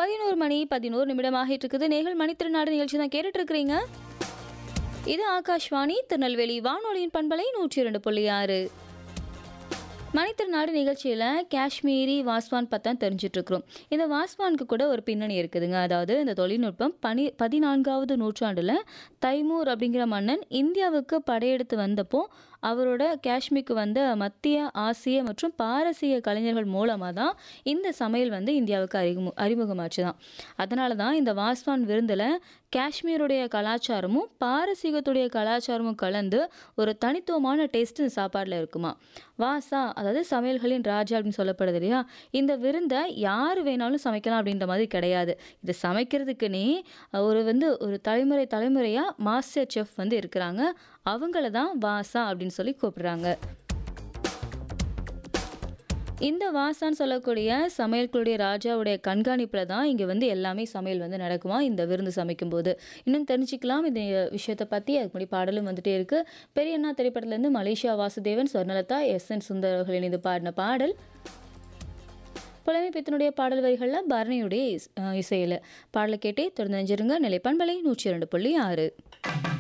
11 மணி 11 நிமிடம் ஆகிட்டு இருக்குது. நேர்கள் மணித்திருநாடு நிகழ்ச்சி தான் கேட்டுட்டு இருக்கிறீங்க. இது ஆகாஷ்வாணி திருநெல்வேலி வானொலியின் பண்பலை 102.6. மணித்திருநாடு நிகழ்ச்சியில் காஷ்மீரி வாஸ்வான் பற்றி தெரிஞ்சிட்டு இருக்கிறோம். இந்த வாஸ்வானுக்கு கூட ஒரு பின்னணி இருக்குதுங்க. அதாவது இந்த தொழில்நுட்பம் 14வது நூற்றாண்டில் தைமூர் அப்படிங்கிற மன்னன் இந்தியாவுக்கு படையெடுத்து வந்தப்போ அவரோட காஷ்மீருக்கு வந்த மத்திய ஆசிய மற்றும் பாரசீக கலைஞர்கள் மூலமாக தான் இந்த சமையல் இந்தியாவுக்கு அறிமுகமாச்சு தான். அதனால தான் இந்த வாஸ்வான் விருந்தில் காஷ்மீருடைய கலாச்சாரமும் பாரசீகத்துடைய கலாச்சாரமும் கலந்து ஒரு தனித்துவமான டேஸ்ட் இந்த சாப்பாடில் இருக்குமா. வாசா அதாவது சமையல்களின் ராஜா அப்படின்னு சொல்லப்படுது இல்லையா. இந்த விருந்தை யார் வேணாலும் சமைக்கலாம் அப்படின்ற மாதிரி கிடையாது. இதை சமைக்கிறதுக்குன்னே ஒரு தலைமுறையாக மாஸ்டர் செஃப் இருக்கிறாங்க. அவங்கள தான் வாசா அப்படின்னு சொல்லி கூப்பிடுறாங்க. இந்த வாசான்னு சொல்லக்கூடிய சமையல்களுடைய ராஜாவுடைய கண்காணிப்பில் தான் இங்கே எல்லாமே சமையல் நடக்குமா இந்த விருந்து சமைக்கும்போது. இன்னும் தெரிஞ்சுக்கலாம் இந்த விஷயத்தை பற்றி. அதுக்கு முன்னாடி பாடலும் வந்துட்டே இருக்குது. பெரியண்ணா திரைப்படத்துலேருந்து மலேசியா வாசுதேவன், சொர்ணலதா, SN சுந்தர் அவர்கள் இணைந்து பாடின பாடல். புலமை பித்தனுடைய பாடல் வரிகளில் பரணியுடைய இசையில் பாடலை கேட்டே தொடர்ந்து நினைஞ்சிருங்க. நிலைப்பண்பலை 102.6.